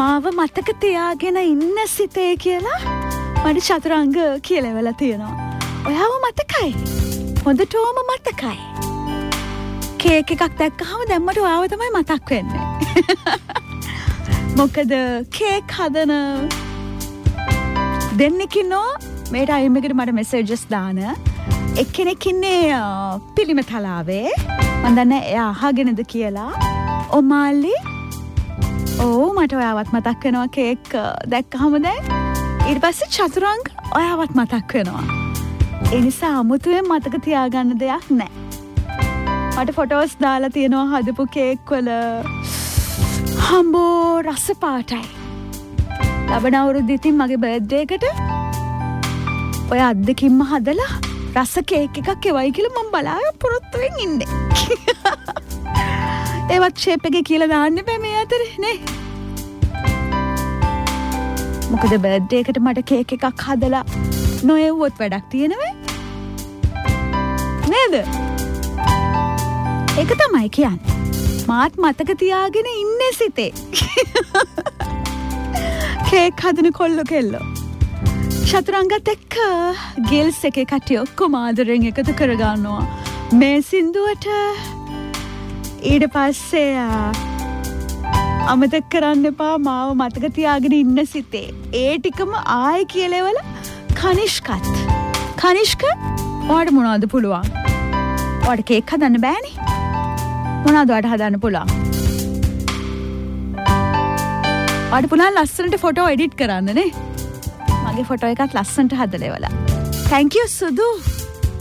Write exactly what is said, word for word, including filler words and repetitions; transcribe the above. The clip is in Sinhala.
මාව මතක තියාගෙන ඉන්න සිතේ කියලා මට චතුරංග කියලවලා තියෙනවා. ඔයාව මතකයි. හොඳටම මතකයි. කේක් එකක් දැක්කහම දැම්මට ඔයාව තමයි මතක් වෙන්නේ. මොකද කේක් හදන දෙන්නෙක් ඉන්නවා මේ ටයිම් එකට මට මෙසේජස් දාන. එක්කෙනෙක් ඉන්නේ පිළිමතලාවේ. මම දන්නේ එයා අහගෙනද කියලා. ඔමාලි ඕ මට ඔයාවත් මතක් වෙනවා කේක් දැක්කහම දැන්. ඊට පස්සේ චතුරංග ඔයාවත් මතක් වෙනවා. ඒ නිසා අමුතුවෙන් මතක තියාගන්න දෙයක් නැහැ. මට ෆොටෝස් දාලා තියෙනවා හදපු කේක් වල. හම්බෝ රස පාටයි. ලබන අවුරුද්දේ ඉතින් මගේ බර්ත්ඩේ එකට ඔය අද්දකින්ම හදලා රස කේක් එකක් එවයි කියලා මම බලාපොරොත්තුෙන් ඉන්නේ. ඒවත් ෂේප් එකේ කියලා දාන්න බෑ මේ අතරේ නේ. මොකද බර්ත්ඩේ එකට මට කේක් එකක් හදලා නොයෙව්වොත් වැඩක් තියෙනවේ නේද? ඒක තමයි කියන්නේ. මාත් මතක තියාගෙන ඉන්නේ සිතේ. කේක් හදන කොල්ලෝ කෙල්ලෝ. චතුරංගත් එක්ක ගිල්ස් එකේ කට්ටිය ඔක්කොම ආදරෙන් එකතු කරගන්නවා මේ සින්දුවට. ඊට පස්සේ අමතක කරන්න එපා මාව මතක තියාගෙන ඉන්න සිතේ. ඒ ටිකම ආයෙ කියලවල කනිෂ්කත්. කනිෂ්ක ඔයාට මොනවද පුළුවන්? ඔයාට කේක් හදන්න බෑනේ. මොනවද ඔයාට හදන්න පුළුවන්? ඔයාට පුළුවන් ලස්සනට ෆොටෝ එඩිට් කරන්න නේ. මගේ ෆොටෝ එකත් ලස්සනට හදලා ඉවලා. Thank you සුදු.